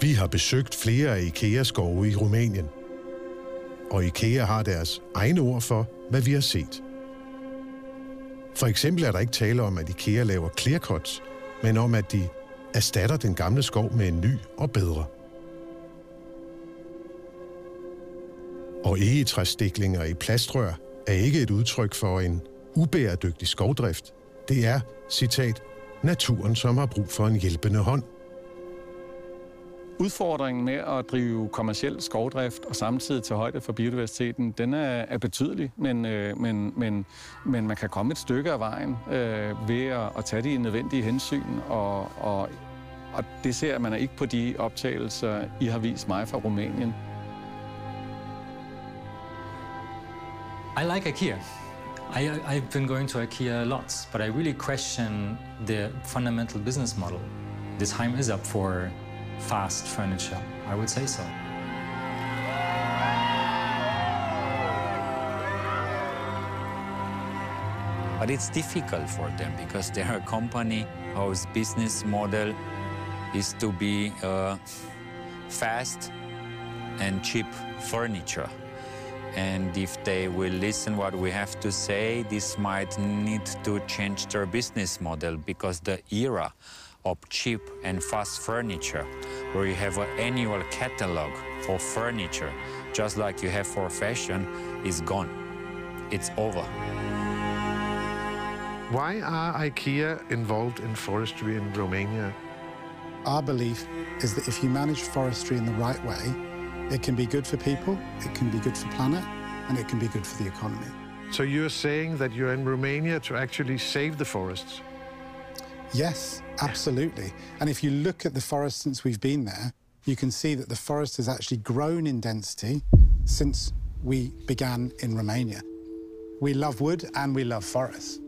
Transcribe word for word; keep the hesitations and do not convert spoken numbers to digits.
Vi har besøgt flere af IKEA-skove i Rumænien. Og IKEA har deres egne ord for, hvad vi har set. For eksempel er der ikke tale om, at IKEA laver clear cuts, men om, at de erstatter den gamle skov med en ny og bedre. Og egetræsstiklinger i plastrør er ikke et udtryk for en ubæredygtig skovdrift. Det er, citat, naturen, som har brug for en hjælpende hånd. Udfordringen med at drive kommerciel skovdrift og samtidig tage højde for biodiversiteten, den er, er betydelig, men, øh, men, men, men man kan komme et stykke af vejen øh, ved at, at tage de nødvendige hensyn, og, og, og det ser man ikke på de optagelser, I har vist mig fra Rumænien. I like IKEA. I, I've been going to IKEA lots, but I really question the fundamental business model. The time is up for fast furniture, I would say so. But it's difficult for them because they're a company whose business model is to be uh, fast and cheap furniture. And if they will listen what we have to say, this might need to change their business model, because the era of cheap and fast furniture, where you have an annual catalog for furniture, just like you have for fashion, is gone. It's over. Why are IKEA involved in forestry in Romania? Our belief is that if you manage forestry in the right way, it can be good for people, it can be good for the planet, and it can be good for the economy. So you're saying that you're in Romania to actually save the forests? Yes, absolutely. And if you look at the forest since we've been there, you can see that the forest has actually grown in density since we began in Romania. We love wood and we love forests.